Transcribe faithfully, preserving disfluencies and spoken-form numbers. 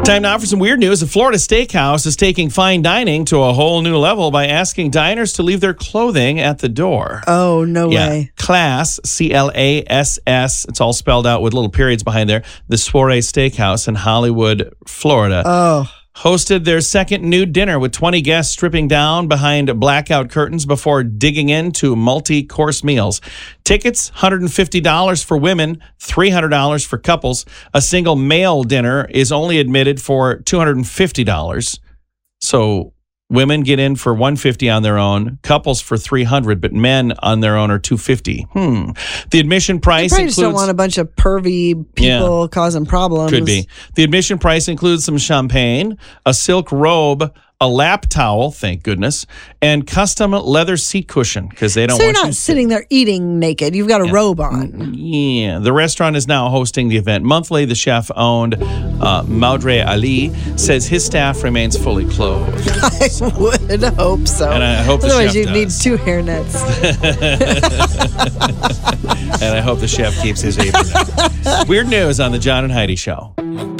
Time now for some weird news. The Florida Steakhouse is taking fine dining to a whole new level by asking diners to leave their clothing at the door. Oh, no yeah. way. Class, C L A S S, it's all spelled out with little periods behind there. The Soiree Steakhouse in Hollywood, Florida. Oh. Hosted their second nude dinner with twenty guests stripping down behind blackout curtains before digging into multi-course meals. Tickets, one hundred fifty dollars for women, three hundred dollars for couples. A single male dinner is only admitted for two hundred fifty dollars. So women get in for one hundred fifty dollars on their own, couples for three hundred dollars, but men on their own are two hundred fifty dollars. Hmm. The admission price probably includes... just don't want a bunch of pervy people Yeah. causing problems. Could be. The admission price includes some champagne, a silk robe, a lap towel, thank goodness, and custom leather seat cushion because they don't So you're want not you sitting there eating naked. You've got a Yeah. robe on. Yeah. The restaurant is now hosting the event monthly. The chef owned, uh, Maudre Ali, says his staff remains fully clothed. I would hope so. And I hope the Otherwise, chef you'd need does. two hairnets. And I hope the chef keeps his apron on. Weird news on the John and Heidi Show.